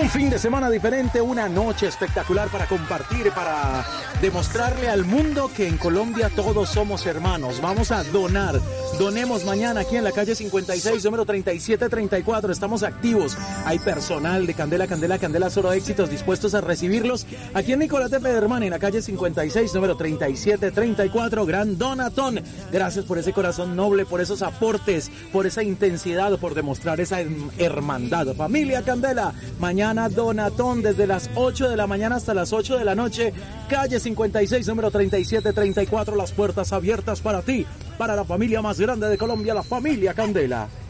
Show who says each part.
Speaker 1: Un fin de semana diferente, una noche espectacular para compartir, para demostrarle al mundo que en Colombia todos somos hermanos. Vamos a donar. Donemos mañana aquí en la calle 56, número 3734. Estamos activos. Hay personal de Candela Solo Éxitos dispuestos a recibirlos aquí en Nicolás de Pederman, en la calle 56, número 3734. Gran donatón. Gracias por ese corazón noble, por esos aportes, por esa intensidad, por demostrar esa hermandad. Familia Candela, mañana donatón desde las 8 de la mañana hasta las 8 de la noche. Calle 56, número 3734. Las puertas abiertas para ti, para la familia más grande de Colombia, la familia Candela.